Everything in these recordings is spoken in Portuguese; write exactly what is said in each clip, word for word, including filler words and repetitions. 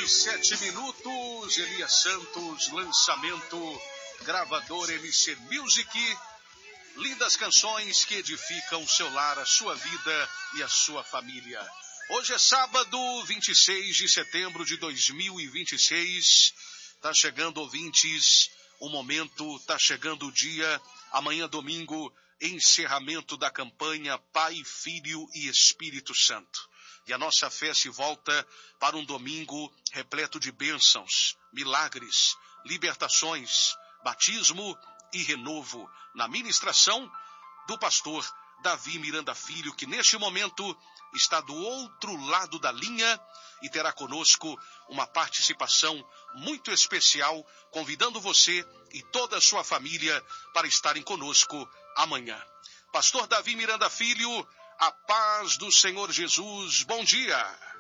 Sete minutos, Elias Santos, lançamento, gravador M C Music, lindas canções que edificam o seu lar, a sua vida e a sua família. Hoje é sábado, vinte e seis de setembro de dois mil e vinte e seis, tá chegando, ouvintes, o momento, tá chegando o dia, amanhã domingo, encerramento da campanha Pai, Filho e Espírito Santo. E a nossa fé se volta para um domingo repleto de bênçãos, milagres, libertações, batismo e renovo na ministração do pastor Davi Miranda Filho, que neste momento está do outro lado da linha e terá conosco uma participação muito especial, convidando você e toda a sua família para estarem conosco amanhã. Pastor Davi Miranda Filho, a paz do Senhor Jesus, bom dia.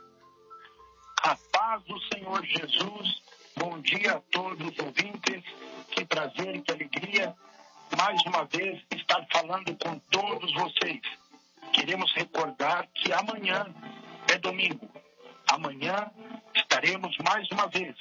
A paz do Senhor Jesus, bom dia a todos os ouvintes, que prazer e que alegria, mais uma vez, estar falando com todos vocês. Queremos recordar que amanhã é domingo, amanhã estaremos mais uma vez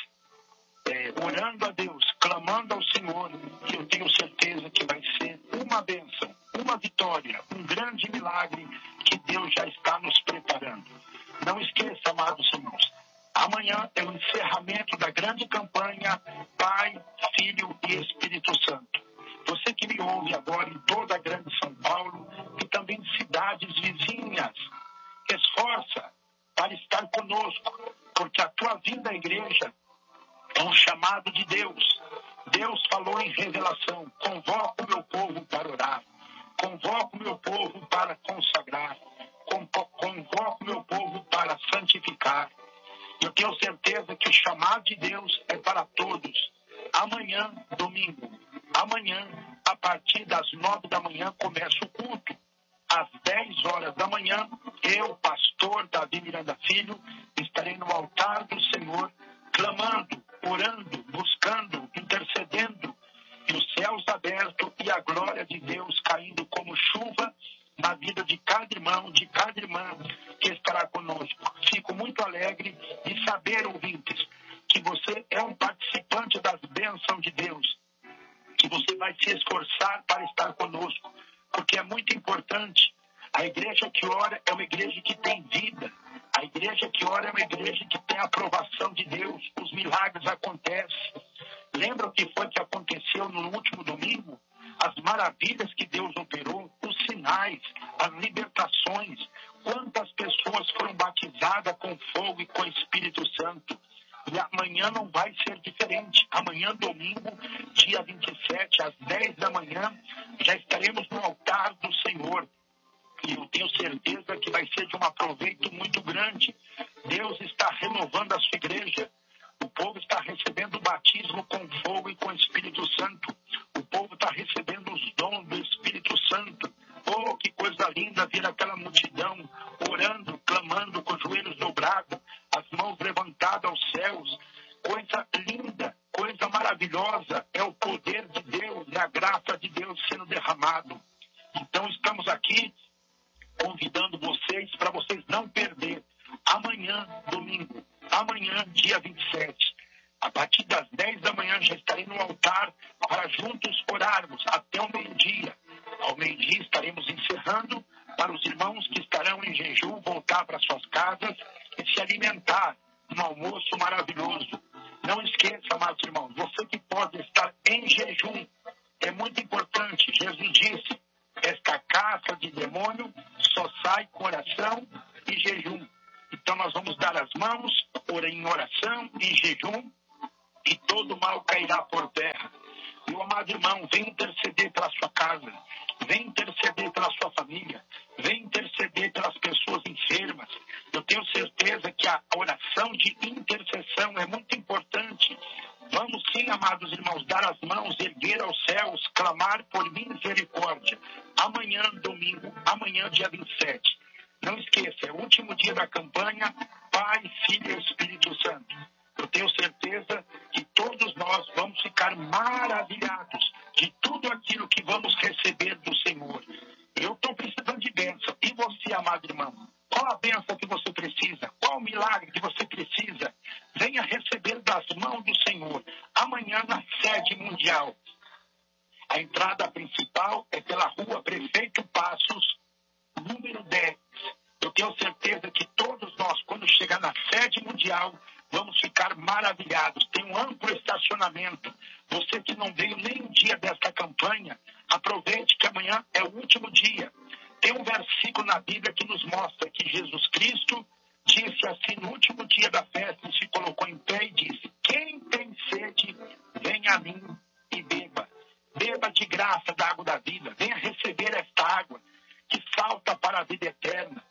é, orando a Deus, clamando ao Senhor, que eu tenho certeza que vai ser uma bênção, uma vitória, um grande milagre que Deus já está nos preparando. Não esqueça, amados irmãos, amanhã é o encerramento da grande campanha Pai, Filho e Espírito Santo. Você que me ouve agora em toda a grande São Paulo e também cidades vizinhas, esforça para estar conosco, porque a tua vida à igreja é um chamado de Deus. Deus falou em revelação: convoca o meu povo para orar, convoca o meu povo para consagrar, convoca o meu povo para santificar. Eu tenho certeza que o chamado de Deus é para todos. Amanhã, domingo, amanhã, a partir das nove da manhã, começa o culto. Às dez horas da manhã, eu, pastor Davi Miranda Filho, estarei no altar do Senhor, clamando, orando, buscando, intercedendo, e os céus abertos e a glória de Deus caindo como chuva na vida de cada irmão, de cada irmã que estará conosco. Fico muito alegre de saber, ouvintes, que você é um participante das bênçãos de Deus, que você vai se esforçar para estar conosco, porque é muito importante. A igreja que ora é uma igreja que tem vida. A igreja que ora é uma igreja que tem a aprovação de Deus. Os milagres acontecem. Lembra o que foi que aconteceu no último domingo? As maravilhas que Deus operou, os sinais, as libertações. Quantas pessoas foram batizadas com fogo e com o Espírito Santo. E amanhã não vai ser diferente. Amanhã, domingo, dia vinte e sete, às dez da manhã, já estaremos no altar do Senhor. E eu tenho certeza que vai ser de um aproveito muito grande. Deus está renovando a sua igreja. O povo está recebendo o batismo com fogo e com o Espírito Santo. O povo está recebendo os dons do Espírito Santo. Oh, que coisa linda ver aquela multidão orando, clamando, com os joelhos dobrados, as mãos levantadas aos céus. Coisa linda, coisa maravilhosa. É o poder de Deus, é a graça de Deus sendo derramado. Então estamos aqui convidando vocês para vocês não perder. Amanhã, domingo, amanhã, dia vinte e sete, a partir das dez da manhã já estarei no altar para juntos orarmos até o meio-dia. Ao meio-dia estaremos encerrando para os irmãos que estarão em jejum voltar para suas casas e se alimentar. Um almoço maravilhoso. Não esqueça, amados irmãos, você que pode estar em jejum, é muito importante. Jesus disse: esta caça de demônio só sai com oração e jejum. Então nós vamos dar as mãos, orar em oração e jejum, e todo mal cairá por terra. Meu amado irmão, vem interceder pela sua casa, vem interceder pela sua família, vem interceder pelas pessoas enfermas. Eu tenho certeza que a oração de intercessão é muito importante. Vamos sim, amados irmãos, dar as mãos, erguer aos céus, clamar por misericórdia. Amanhã, domingo, amanhã, dia vinte e sete. Não esqueça, é o último dia da campanha Pai, Filho e Espírito Santo. Eu tenho certeza que todos nós vamos ficar maravilhados de tudo aquilo que vamos receber do Senhor. Eu estou precisando de bênção. E você, amado irmão? Qual a bênção que você precisa? Qual o milagre que você precisa? Venha receber das mãos do Senhor. Amanhã na sede mundial. A entrada principal é pela rua Prefeito Passos, número dez. Eu tenho certeza que todos nós, quando chegar na sede mundial, vamos ficar maravilhados. Tem um amplo estacionamento. Você que não veio nem um dia desta campanha, aproveite que amanhã é o último dia. Tem um versículo na Bíblia que nos mostra que Jesus Cristo disse assim no último dia da festa, se colocou em pé e disse: quem tem sede, venha a mim e beba. Beba de graça da água da vida. Venha receber esta água que salta para a vida eterna.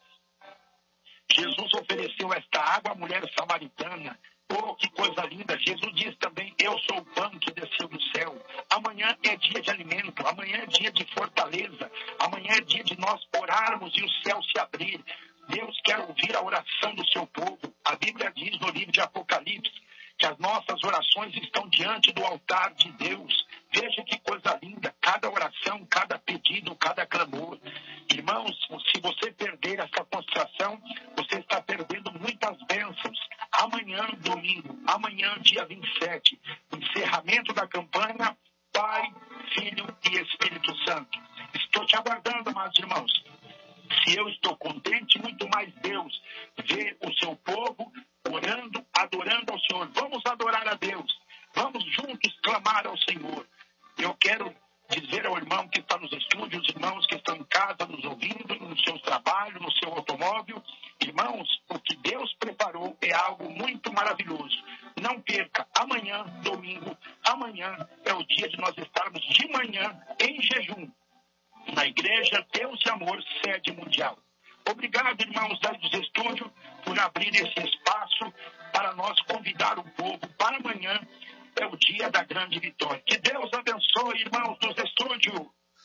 Jesus ofereceu esta água à mulher samaritana. Oh, que coisa linda. Jesus diz também: eu sou o pão que desceu do céu. Amanhã é dia de alimento. Amanhã é dia de fortaleza. Amanhã é dia de nós orarmos e o céu se abrir. Deus quer ouvir a oração do seu povo. A Bíblia diz no livro de Apocalipse que as nossas orações estão diante do altar de Deus. Veja que coisa linda. Cada oração, cada pedido, cada clamor. Irmãos, se você perder essa concentração, você está perdendo muitas bênçãos. Amanhã, domingo, amanhã, dia vinte e sete, encerramento da campanha, Pai, Filho e Espírito Santo. Estou te aguardando, amados irmãos. Se eu estou contente, muito mais Deus vê o seu povo orando, adorando ao Senhor. Vamos adorar a Deus. Vamos juntos clamar ao Senhor. Eu quero dizer ao irmão que está nos estúdios, irmãos que estão em casa nos ouvindo, no seu trabalho, no seu automóvel. Irmãos, o que Deus preparou é algo muito maravilhoso. Não perca, amanhã, domingo, amanhã é o dia de nós estarmos de manhã em jejum. Na Igreja Deus e Amor, sede mundial. Obrigado, irmãos da dos estúdios, por abrir esse espaço para nós convidar o povo para amanhã. É o dia da grande vitória. Que Deus abençoe, irmãos dos estúdios.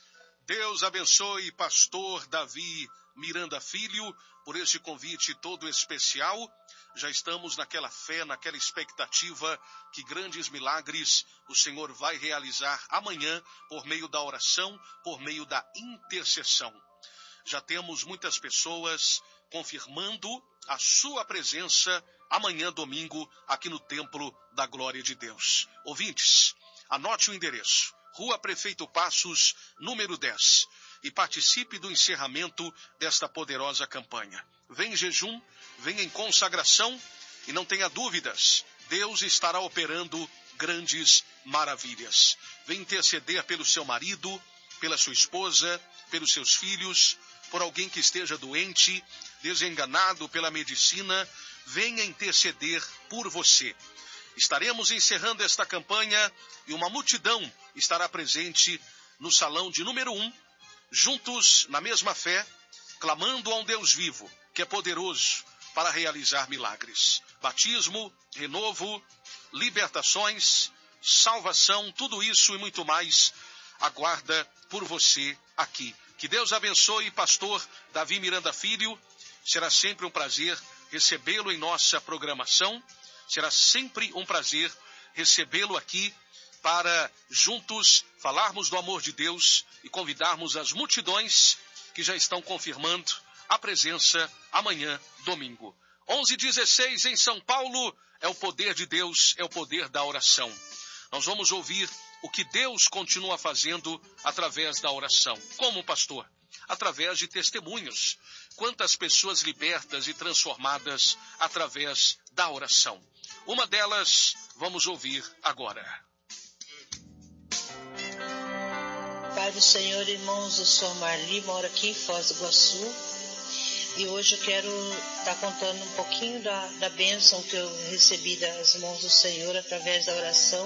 Deus abençoe, pastor Davi Miranda Filho, por este convite todo especial. Já estamos naquela fé, naquela expectativa que grandes milagres o Senhor vai realizar amanhã por meio da oração, por meio da intercessão. Já temos muitas pessoas confirmando a sua presença amanhã, domingo, aqui no Templo da Glória de Deus. Ouvintes, anote o endereço: Rua Prefeito Passos, número dez, e participe do encerramento desta poderosa campanha. Vem em jejum, vem em consagração e não tenha dúvidas, Deus estará operando grandes maravilhas. Vem interceder pelo seu marido, pela sua esposa, pelos seus filhos, por alguém que esteja doente, desenganado pela medicina. Venha interceder por você. Estaremos encerrando esta campanha e uma multidão estará presente no salão de número um, juntos na mesma fé, clamando a um Deus vivo, que é poderoso para realizar milagres. Batismo, renovo, libertações, salvação, tudo isso e muito mais aguarda por você aqui. Que Deus abençoe, pastor Davi Miranda Filho. Será sempre um prazer recebê-lo em nossa programação. Será sempre um prazer recebê-lo aqui para juntos falarmos do amor de Deus e convidarmos as multidões que já estão confirmando a presença amanhã, domingo. onze e dezesseis em São Paulo, é o poder de Deus, é o poder da oração. Nós vamos ouvir o que Deus continua fazendo através da oração. Como, pastor? Através de testemunhos. Quantas pessoas libertas e transformadas através da oração. Uma delas, vamos ouvir agora. Pai do Senhor, irmãos, eu sou a Marli, moro aqui em Foz do Iguaçu. E hoje eu quero estar contando um pouquinho da, da bênção que eu recebi das mãos do Senhor através da oração.